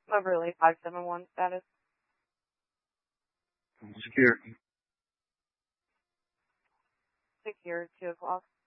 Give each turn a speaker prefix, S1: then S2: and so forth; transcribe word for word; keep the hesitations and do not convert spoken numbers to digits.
S1: Overlay five seven one status.
S2: Secure.
S1: Secure two o'clock.